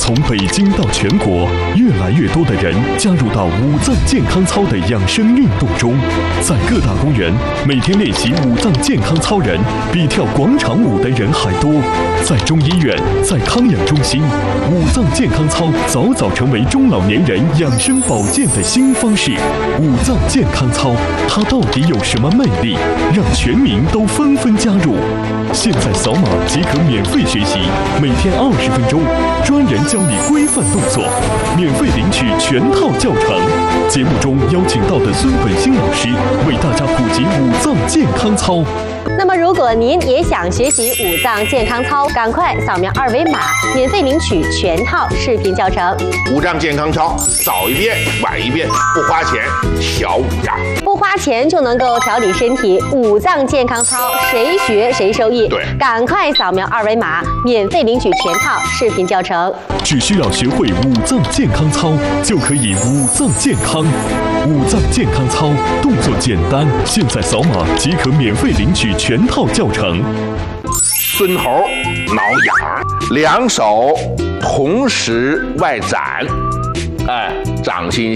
从北京到全国，越来越多的人加入到五脏健康操的养生运动中。在各大公园，每天练习五脏健康操人比跳广场舞的人还多。在中医院，在康养中心，五脏健康操早早成为中老年人养生保健的新方式。五脏健康操，它到底有什么魅力，让全民都纷纷加入？现在扫码即可免费学习，每天20分钟，专人教你规范动作，免费领取全套教程。节目中邀请到的孙本兴老师为大家普及五脏健康操。 那么，如果您也想学习五脏健康操，赶快扫描2维码，免费领取全套视频教程。 五脏健康操，早一遍晚一遍，不花钱，小五脏。 不花钱就能够调理身体，五脏健康操谁学谁受益。 对， 赶快扫描2维码，免费领取全套视频教程。 只需要学会五脏健康操，就可以五脏健康。五脏健康操动作简单，现在扫码即可免费领取全套教程。 孙猴挠痒，两手同时外展，掌心